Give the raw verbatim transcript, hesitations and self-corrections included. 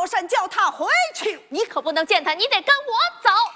山叫他回去。 你可不能见他，你得跟我走。